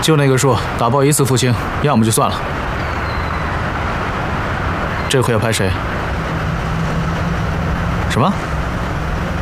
就那个数，打爆一次付清，要么就算了。这回要拍谁？什么？